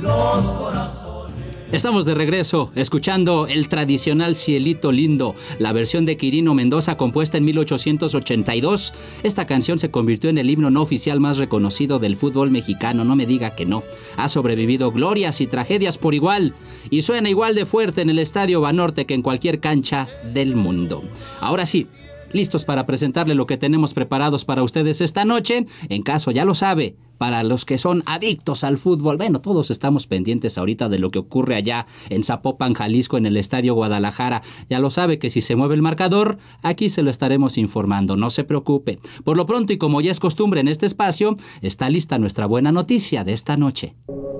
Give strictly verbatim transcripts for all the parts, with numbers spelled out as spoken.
los corazones. Estamos de regreso, escuchando el tradicional Cielito Lindo, la versión de Quirino Mendoza compuesta en mil ochocientos ochenta y dos. Esta canción se convirtió en el himno no oficial más reconocido del fútbol mexicano, no me diga que no. Ha sobrevivido glorias y tragedias por igual, y suena igual de fuerte en el Estadio Banorte que en cualquier cancha del mundo. Ahora sí, listos para presentarle lo que tenemos preparados para ustedes esta noche. En caso, ya lo sabe, para los que son adictos al fútbol, bueno, todos estamos pendientes ahorita de lo que ocurre allá en Zapopan, Jalisco, en el Estadio Guadalajara. Ya lo sabe que si se mueve el marcador, aquí se lo estaremos informando, no se preocupe. Por lo pronto, y como ya es costumbre en este espacio, está lista nuestra buena noticia de esta noche.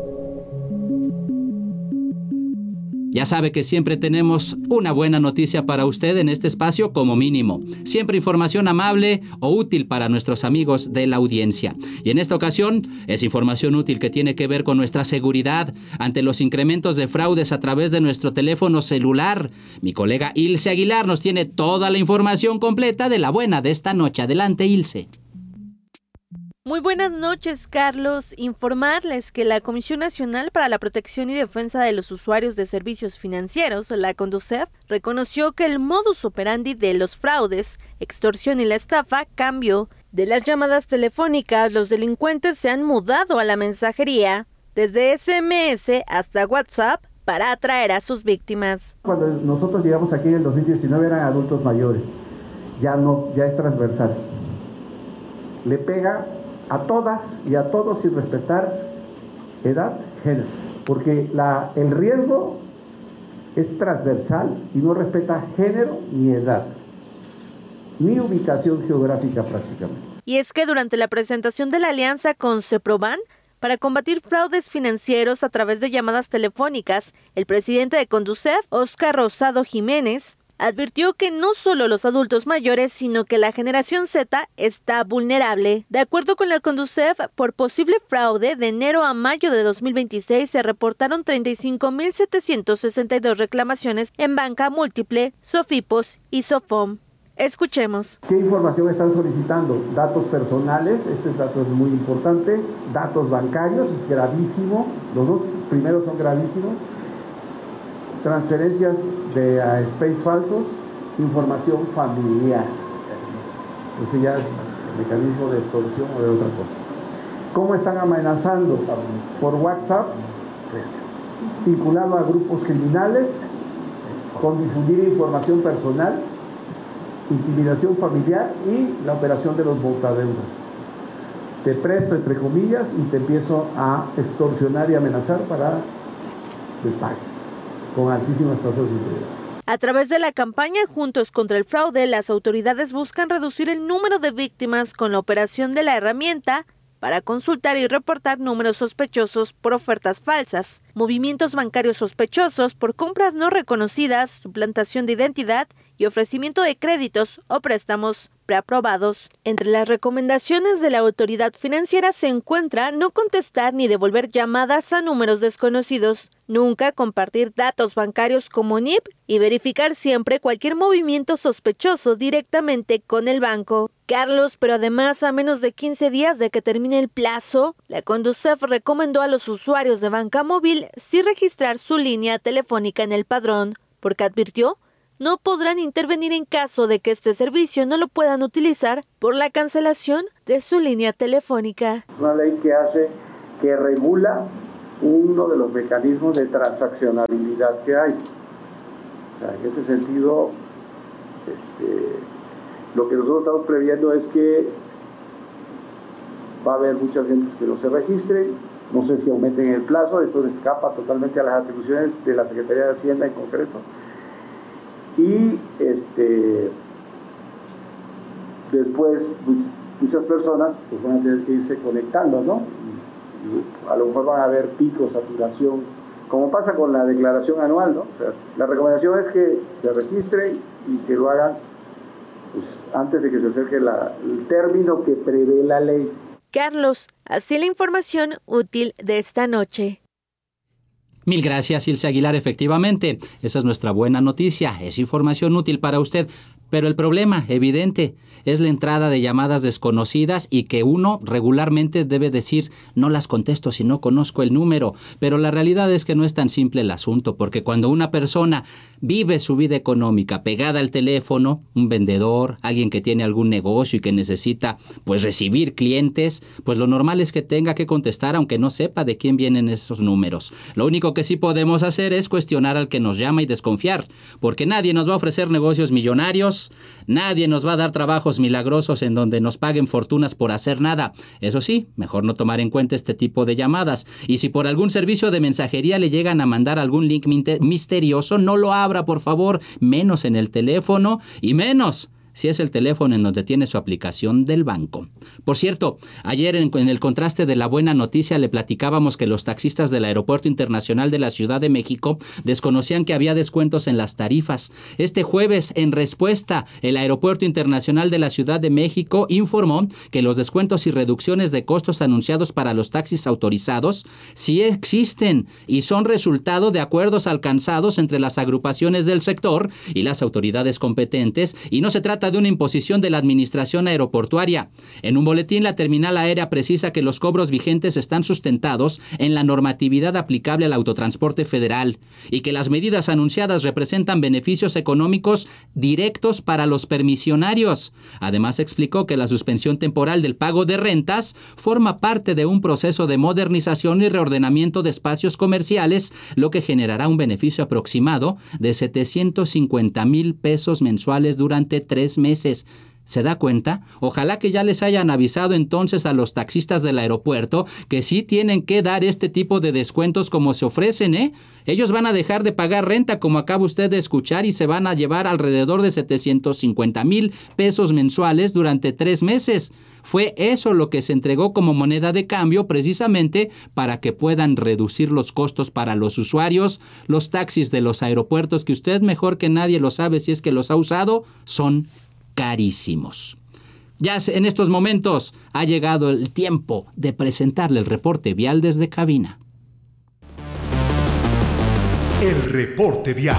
Ya sabe que siempre tenemos una buena noticia para usted en este espacio como mínimo. Siempre información amable o útil para nuestros amigos de la audiencia. Y en esta ocasión es información útil que tiene que ver con nuestra seguridad ante los incrementos de fraudes a través de nuestro teléfono celular. Mi colega Ilse Aguilar nos tiene toda la información completa de la buena de esta noche. Adelante, Ilse. Muy buenas noches, Carlos. Informarles que la Comisión Nacional para la Protección y Defensa de los Usuarios de Servicios Financieros, la CONDUCEF, reconoció que el modus operandi de los fraudes, extorsión y la estafa cambió. De las llamadas telefónicas, los delincuentes se han mudado a la mensajería, desde ese eme ese hasta WhatsApp, para atraer a sus víctimas. Cuando nosotros llegamos aquí en el dos mil diecinueve eran adultos mayores, ya no, ya es transversal. Le pega a todas y a todos sin respetar edad, género, porque la, el riesgo es transversal y no respeta género ni edad, ni ubicación geográfica prácticamente. Y es que durante la presentación de la alianza con CEPROBAN para combatir fraudes financieros a través de llamadas telefónicas, el presidente de CONDUCEF, Óscar Rosado Jiménez, advirtió que no solo los adultos mayores, sino que la generación Z está vulnerable. De acuerdo con la CONDUCEF, por posible fraude, de enero a mayo de dos mil veintiséis se reportaron treinta y cinco mil setecientos sesenta y dos reclamaciones en banca múltiple, Sofipos y Sofom. Escuchemos. ¿Qué información están solicitando? Datos personales, este dato es muy importante, datos bancarios, es gravísimo, los dos primeros son gravísimos, transferencias de a space falsos, información familiar. Ese ya es el mecanismo de extorsión o de otra cosa. ¿Cómo están amenazando? Por WhatsApp, vinculado a grupos criminales, con difundir información personal, intimidación familiar y la operación de los botadeudas. Te presto, entre comillas, y te empiezo a extorsionar y amenazar para que pagues, con altísimas tasas de interés. A través de la campaña Juntos contra el Fraude, las autoridades buscan reducir el número de víctimas con la operación de la herramienta para consultar y reportar números sospechosos por ofertas falsas, movimientos bancarios sospechosos por compras no reconocidas, suplantación de identidad y ofrecimiento de créditos o préstamos preaprobados. Entre las recomendaciones de la autoridad financiera se encuentra no contestar ni devolver llamadas a números desconocidos, nunca compartir datos bancarios como N I P y verificar siempre cualquier movimiento sospechoso directamente con el banco. Carlos, pero además a menos de quince días de que termine el plazo, la CONDUCEF recomendó a los usuarios de banca móvil sí registrar su línea telefónica en el padrón, porque advirtió no podrán intervenir en caso de que este servicio no lo puedan utilizar por la cancelación de su línea telefónica. Una ley que hace, que regula uno de los mecanismos de transaccionabilidad que hay. O sea, en ese sentido, este, lo que nosotros estamos previendo es que va a haber mucha gente que no se registre, no sé si aumenten el plazo, esto escapa totalmente a las atribuciones de la Secretaría de Hacienda en concreto. Y este después muchas personas pues van a tener que irse conectando, ¿no? Y a lo mejor van a haber picos, saturación, como pasa con la declaración anual, ¿no? O sea, la recomendación es que se registren y que lo hagan pues, antes de que se acerque la, el término que prevé la ley. Carlos, así la información útil de esta noche. Mil gracias, Ilse Aguilar. Efectivamente, esa es nuestra buena noticia. Es información útil para usted. Pero el problema, evidente, es la entrada de llamadas desconocidas y que uno regularmente debe decir, no las contesto si no conozco el número. Pero la realidad es que no es tan simple el asunto, porque cuando una persona vive su vida económica pegada al teléfono, un vendedor, alguien que tiene algún negocio y que necesita pues recibir clientes, pues lo normal es que tenga que contestar aunque no sepa de quién vienen esos números. Lo único que sí podemos hacer es cuestionar al que nos llama y desconfiar, porque nadie nos va a ofrecer negocios millonarios, nadie nos va a dar trabajos milagrosos en donde nos paguen fortunas por hacer nada. Eso sí, mejor no tomar en cuenta este tipo de llamadas. Y si por algún servicio de mensajería le llegan a mandar algún link misterioso, no lo abra, por favor, menos en el teléfono y menos si es el teléfono en donde tiene su aplicación del banco. Por cierto, ayer en, en el contraste de la buena noticia le platicábamos que los taxistas del Aeropuerto Internacional de la Ciudad de México desconocían que había descuentos en las tarifas. Este jueves, en respuesta, el Aeropuerto Internacional de la Ciudad de México informó que los descuentos y reducciones de costos anunciados para los taxis autorizados sí existen y son resultado de acuerdos alcanzados entre las agrupaciones del sector y las autoridades competentes, y no se trata de una imposición de la administración aeroportuaria. En un boletín, la terminal aérea precisa que los cobros vigentes están sustentados en la normatividad aplicable al autotransporte federal y que las medidas anunciadas representan beneficios económicos directos para los permisionarios. Además, explicó que la suspensión temporal del pago de rentas forma parte de un proceso de modernización y reordenamiento de espacios comerciales, lo que generará un beneficio aproximado de setecientos cincuenta mil pesos mensuales durante tres meses. ¿Se da cuenta? Ojalá que ya les hayan avisado entonces a los taxistas del aeropuerto que sí tienen que dar este tipo de descuentos como se ofrecen, ¿eh? Ellos van a dejar de pagar renta, como acaba usted de escuchar, y se van a llevar alrededor de setecientos cincuenta mil pesos mensuales durante tres meses. Fue eso lo que se entregó como moneda de cambio precisamente para que puedan reducir los costos para los usuarios. Los taxis de los aeropuertos, que usted mejor que nadie lo sabe si es que los ha usado, son carísimos. Ya en estos momentos ha llegado el tiempo de presentarle el reporte vial desde cabina. El reporte vial.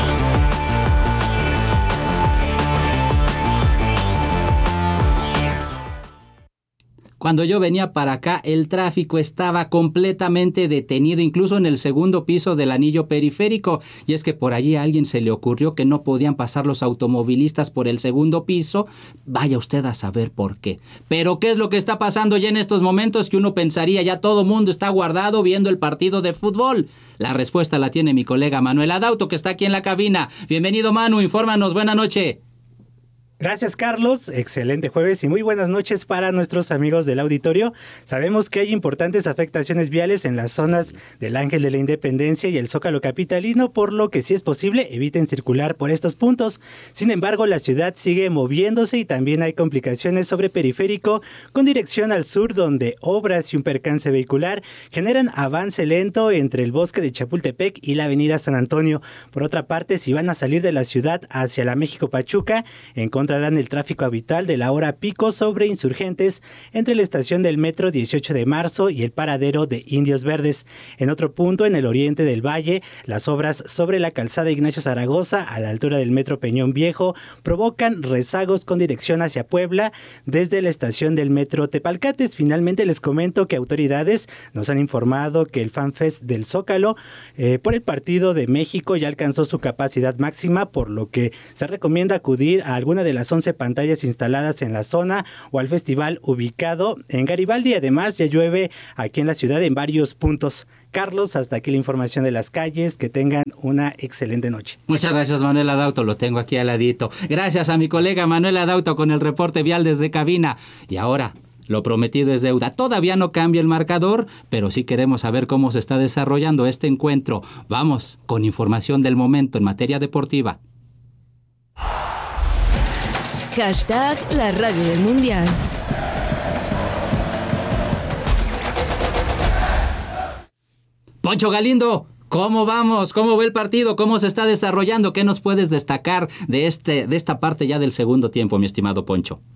Cuando yo venía para acá, el tráfico estaba completamente detenido, incluso en el segundo piso del anillo periférico. Y es que por allí a alguien se le ocurrió que no podían pasar los automovilistas por el segundo piso. Vaya usted a saber por qué. Pero ¿qué es lo que está pasando ya en estos momentos que uno pensaría ya todo mundo está guardado viendo el partido de fútbol? La respuesta la tiene mi colega Manuel Adauto, que está aquí en la cabina. Bienvenido, Manu, infórmanos, buena noche. Gracias, Carlos. Excelente jueves y muy buenas noches para nuestros amigos del auditorio. Sabemos que hay importantes afectaciones viales en las zonas del Ángel de la Independencia y el Zócalo capitalino, por lo que si es posible eviten circular por estos puntos. Sin embargo, la ciudad sigue moviéndose y también hay complicaciones sobre Periférico con dirección al sur, donde obras y un percance vehicular generan avance lento entre el Bosque de Chapultepec y la Avenida San Antonio. Por otra parte, si van a salir de la ciudad hacia la México Pachuca, encontrarán el tráfico habitual de la hora pico sobre Insurgentes entre la estación del metro dieciocho de marzo y el paradero de Indios Verdes. En otro punto, en el oriente del valle, las obras sobre la calzada Ignacio Zaragoza a la altura del metro Peñón Viejo provocan rezagos con dirección hacia Puebla desde la estación del metro Tepalcates. Finalmente les comento que autoridades nos han informado que el FanFest del Zócalo eh, por el partido de México ya alcanzó su capacidad máxima, por lo que se recomienda acudir a alguna de las once pantallas instaladas en la zona o al festival ubicado en Garibaldi. Además, ya llueve aquí en la ciudad en varios puntos. Carlos, hasta aquí la información de las calles. Que tengan una excelente noche. Muchas gracias, Manuel Adauto. Lo tengo aquí al ladito. Gracias a mi colega Manuel Adauto con el reporte vial desde cabina. Y ahora, lo prometido es deuda. Todavía no cambia el marcador, pero sí queremos saber cómo se está desarrollando este encuentro. Vamos con información del momento en materia deportiva. Hashtag la radio del mundial. Poncho Galindo, ¿cómo vamos? ¿Cómo va el partido? ¿Cómo se está desarrollando? ¿Qué nos puedes destacar de, este, de esta parte ya del segundo tiempo, mi estimado Poncho?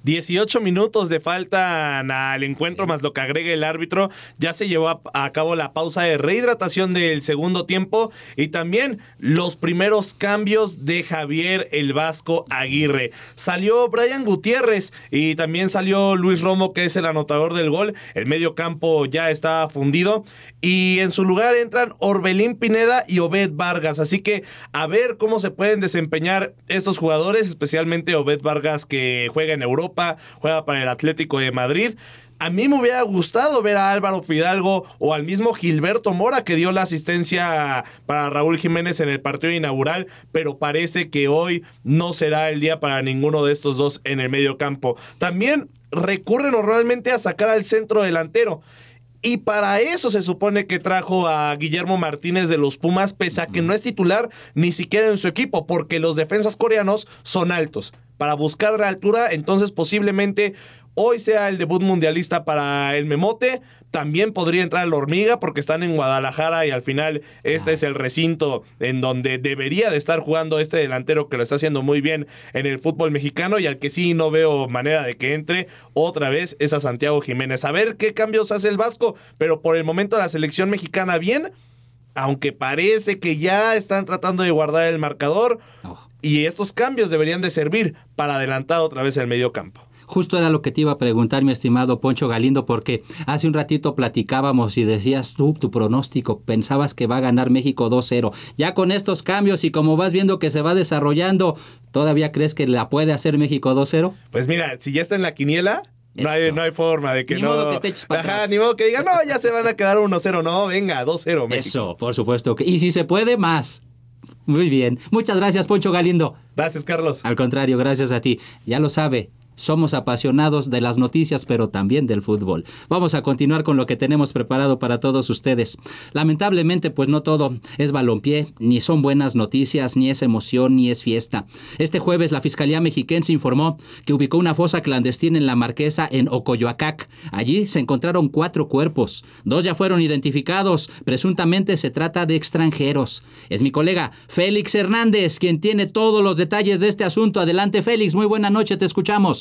dieciocho minutos de falta al encuentro, más lo que agrega el árbitro. Ya se llevó a, a cabo la pausa de rehidratación del segundo tiempo y también los primeros cambios de Javier el Vasco Aguirre. Salió Brian Gutiérrez y también salió Luis Romo, que es el anotador del gol. El medio campo ya está fundido y en su lugar entran Orbelín Pineda y Obed Vargas. Así que a ver cómo se pueden desempeñar estos jugadores, especialmente Obed Vargas, que juega en Europa, juega para el Atlético de Madrid. A mí me hubiera gustado ver a Álvaro Fidalgo o al mismo Gilberto Mora, que dio la asistencia para Raúl Jiménez en el partido inaugural, pero parece que hoy no será el día para ninguno de estos dos en el medio campo. También recurre normalmente a sacar al centro delantero. Y para eso se supone que trajo a Guillermo Martínez de los Pumas, pese a que no es titular ni siquiera en su equipo, porque los defensas coreanos son altos. Para buscar la altura, entonces posiblemente hoy sea el debut mundialista para el Memote. También podría entrar la Hormiga porque están en Guadalajara y al final este es el recinto en donde debería de estar jugando este delantero que lo está haciendo muy bien en el fútbol mexicano, y al que sí no veo manera de que entre otra vez es a Santiago Jiménez. A ver qué cambios hace el Vasco, pero por el momento la selección mexicana bien, aunque parece que ya están tratando de guardar el marcador, y estos cambios deberían de servir para adelantar otra vez el medio campo. Justo era lo que te iba a preguntar, mi estimado Poncho Galindo, porque hace un ratito platicábamos y decías tú, tu pronóstico, pensabas que va a ganar México dos cero. Ya con estos cambios y como vas viendo que se va desarrollando, ¿todavía crees que la puede hacer México dos cero? Pues mira, si ya está en la quiniela, no hay, no hay forma de que ni no... Modo que te eches para Ajá, atrás. ni modo que digan, no, ya se van a quedar uno cero. No, venga, dos cero México. Eso, por supuesto. Y si se puede, más. Muy bien. Muchas gracias, Poncho Galindo. Gracias, Carlos. Al contrario, gracias a ti. Ya lo sabe, somos apasionados de las noticias, pero también del fútbol. Vamos a continuar con lo que tenemos preparado para todos ustedes. Lamentablemente, pues no todo es balompié, ni son buenas noticias, ni es emoción, ni es fiesta. Este jueves, la Fiscalía Mexiquense informó que ubicó una fosa clandestina en La Marquesa, en Ocoyoacac. Allí se encontraron cuatro cuerpos. Dos ya fueron identificados. Presuntamente se trata de extranjeros. Es mi colega Félix Hernández quien tiene todos los detalles de este asunto. Adelante, Félix. Muy buena noche, te escuchamos.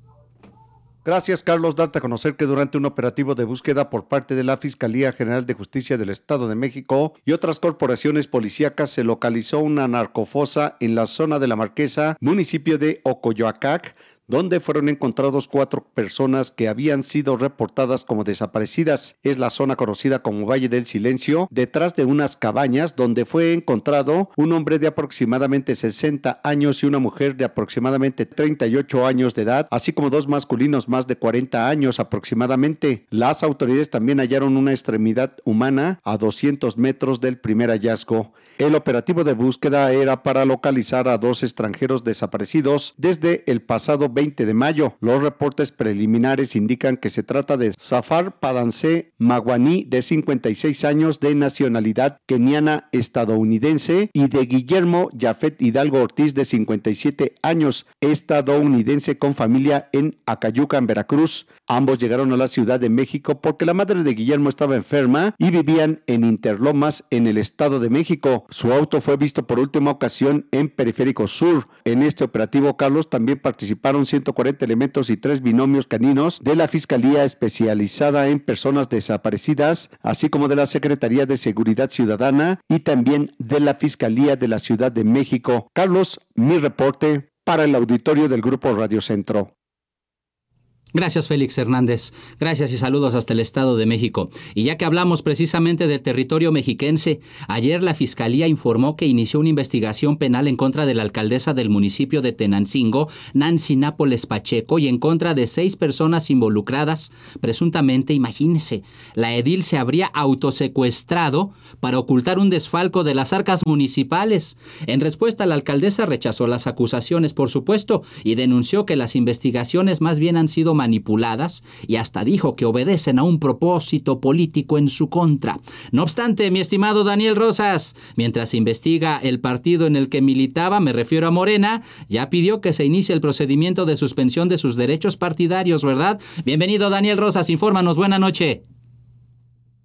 Gracias, Carlos. Darte a conocer que durante un operativo de búsqueda por parte de la Fiscalía General de Justicia del Estado de México y otras corporaciones policíacas se localizó una narcofosa en la zona de La Marquesa, municipio de Ocoyoacac, donde fueron encontrados cuatro personas que habían sido reportadas como desaparecidas. Es la zona conocida como Valle del Silencio, detrás de unas cabañas donde fue encontrado un hombre de aproximadamente sesenta años y una mujer de aproximadamente treinta y ocho años de edad, así como dos masculinos más de cuarenta años aproximadamente. Las autoridades también hallaron una extremidad humana a doscientos metros del primer hallazgo. El operativo de búsqueda era para localizar a dos extranjeros desaparecidos desde el pasado veinte de mayo. Los reportes preliminares indican que se trata de Zafar Padance Maguani, de cincuenta y seis años, de nacionalidad keniana estadounidense, y de Guillermo Yafet Hidalgo Ortiz, de cincuenta y siete años, estadounidense, con familia en Acayucan, Veracruz. Ambos llegaron a la Ciudad de México porque la madre de Guillermo estaba enferma y vivían en Interlomas, en el Estado de México. Su auto fue visto por última ocasión en Periférico Sur. En este operativo, Carlos, también participaron ciento cuarenta elementos y tres binomios caninos de la Fiscalía especializada en personas desaparecidas, así como de la Secretaría de Seguridad Ciudadana y también de la Fiscalía de la Ciudad de México. Carlos, mi reporte para el auditorio del Grupo Radio Centro. Gracias, Félix Hernández. Gracias y saludos hasta el Estado de México. Y ya que hablamos precisamente del territorio mexiquense, ayer la Fiscalía informó que inició una investigación penal en contra de la alcaldesa del municipio de Tenancingo, Nancy Nápoles Pacheco, y en contra de seis personas involucradas. Presuntamente, imagínense, la edil se habría autosecuestrado para ocultar un desfalco de las arcas municipales. En respuesta, la alcaldesa rechazó las acusaciones, por supuesto, y denunció que las investigaciones más bien han sido manipuladas, y hasta dijo que obedecen a un propósito político en su contra. No obstante, mi estimado Daniel Rosas, mientras se investiga el partido en el que militaba, me refiero a Morena, ya pidió que se inicie el procedimiento de suspensión de sus derechos partidarios, ¿verdad? Bienvenido, Daniel Rosas, infórmanos, buena noche.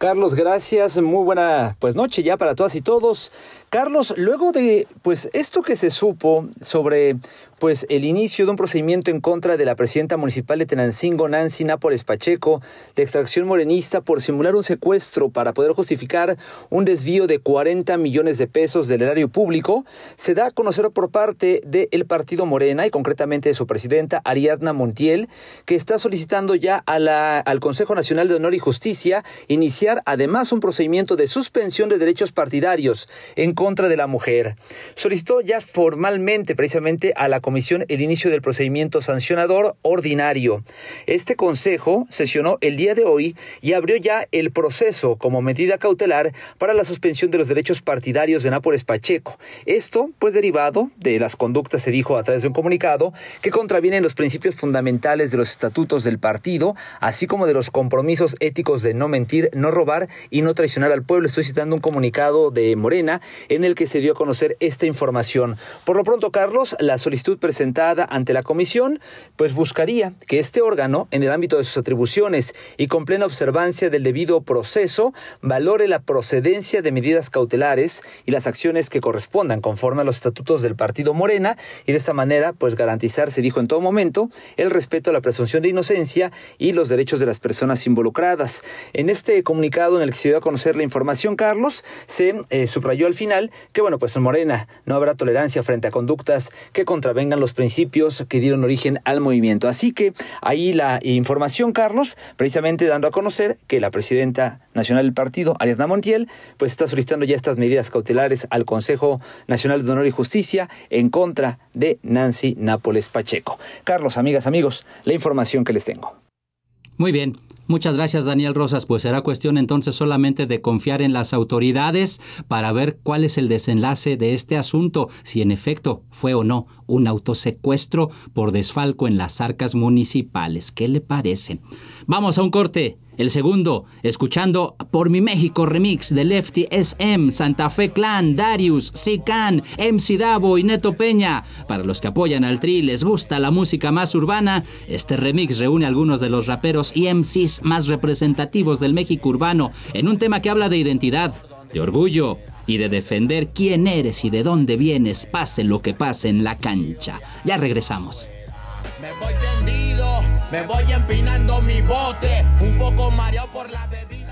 Carlos, gracias. Muy buena pues noche ya para todas y todos. Carlos, luego de pues esto que se supo sobre pues el inicio de un procedimiento en contra de la presidenta municipal de Tenancingo, Nancy Nápoles Pacheco, de extracción morenista, por simular un secuestro para poder justificar un desvío de cuarenta millones de pesos del erario público, se da a conocer por parte del partido Morena y concretamente de su presidenta Ariadna Montiel, que está solicitando ya a la, al Consejo Nacional de Honor y Justicia iniciar además un procedimiento de suspensión de derechos partidarios en contra de la mujer. Solicitó ya formalmente precisamente a la comisión el inicio del procedimiento sancionador ordinario. Este consejo sesionó el día de hoy y abrió ya el proceso como medida cautelar para la suspensión de los derechos partidarios de Nápoles Pacheco. Esto, pues derivado de las conductas, se dijo a través de un comunicado, que contravienen los principios fundamentales de los estatutos del partido, así como de los compromisos éticos de no mentir, no robar y no traicionar al pueblo. Estoy citando un comunicado de Morena en el que se dio a conocer esta información. Por lo pronto, Carlos, la solicitud presentada ante la comisión, pues buscaría que este órgano, en el ámbito de sus atribuciones y con plena observancia del debido proceso, valore la procedencia de medidas cautelares y las acciones que correspondan conforme a los estatutos del partido Morena, y de esta manera, pues garantizar, se dijo en todo momento, el respeto a la presunción de inocencia y los derechos de las personas involucradas. En este comunicado en el que se dio a conocer la información, Carlos, se eh, subrayó al final que, bueno, pues en Morena no habrá tolerancia frente a conductas que contravengan los principios que dieron origen al movimiento. Así que ahí la información, Carlos, precisamente dando a conocer que la presidenta nacional del partido, Ariadna Montiel, pues está solicitando ya estas medidas cautelares al Consejo Nacional de Honor y Justicia en contra de Nancy Nápoles Pacheco. Carlos, amigas, amigos, la información que les tengo. Muy bien. Muchas gracias, Daniel Rosas. Pues será cuestión entonces solamente de confiar en las autoridades para ver cuál es el desenlace de este asunto, si en efecto fue o no un autosecuestro por desfalco en las arcas municipales. ¿Qué le parece? Vamos a un corte. El segundo, escuchando Por Mi México remix de Lefty S M, Santa Fe Clan, Darius, Sican, M C Davo y Neto Peña. Para los que apoyan al Tri y les gusta la música más urbana, este remix reúne a algunos de los raperos y M Cs más representativos del México urbano en un tema que habla de identidad, de orgullo y de defender quién eres y de dónde vienes, pase lo que pase en la cancha. Ya regresamos. Me voy tendido, me voy empinando mi bote, un poco mareado por la bebida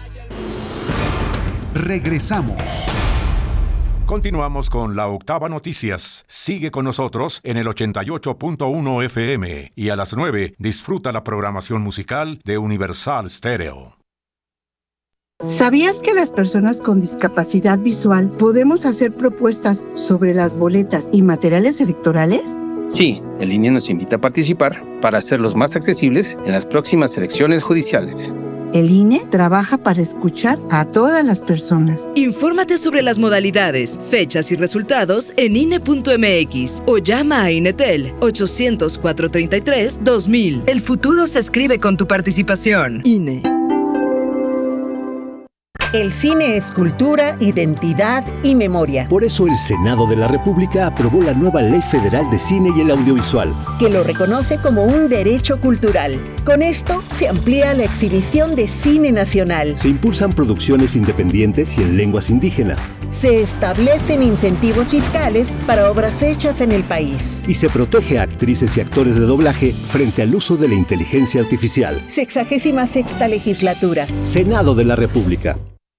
y el... Regresamos. Continuamos con la Octava Noticias. Sigue con nosotros en el ochenta y ocho punto uno F M y a las nueve disfruta la programación musical de Universal Stereo. ¿Sabías que las personas con discapacidad visual podemos hacer propuestas sobre las boletas y materiales electorales? Sí, el I N E nos invita a participar para hacerlos más accesibles en las próximas elecciones judiciales. El I N E trabaja para escuchar a todas las personas. Infórmate sobre las modalidades, fechas y resultados en I N E punto M X o llama a Inetel ochocientos, cuatrocientos treinta y tres, dos mil. El futuro se escribe con tu participación. I N E. El cine es cultura, identidad y memoria. Por eso el Senado de la República aprobó la nueva Ley Federal de Cine y el Audiovisual, que lo reconoce como un derecho cultural. Con esto se amplía la exhibición de cine nacional. Se impulsan producciones independientes y en lenguas indígenas. Se establecen incentivos fiscales para obras hechas en el país. Y se protege a actrices y actores de doblaje frente al uso de la inteligencia artificial. Sexagésima sexta legislatura. Senado de la República.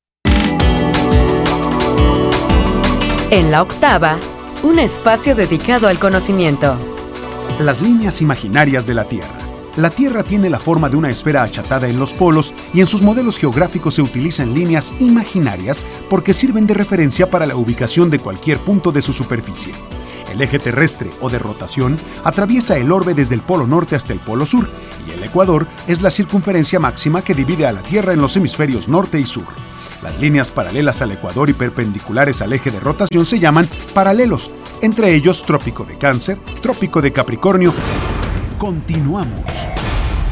En la octava, un espacio dedicado al conocimiento. Las líneas imaginarias de la Tierra. La Tierra tiene la forma de una esfera achatada en los polos y en sus modelos geográficos se utilizan líneas imaginarias porque sirven de referencia para la ubicación de cualquier punto de su superficie. El eje terrestre o de rotación atraviesa el orbe desde el polo norte hasta el polo sur y el ecuador es la circunferencia máxima que divide a la Tierra en los hemisferios norte y sur. Las líneas paralelas al ecuador y perpendiculares al eje de rotación se llaman paralelos, entre ellos Trópico de Cáncer, Trópico de Capricornio. Continuamos.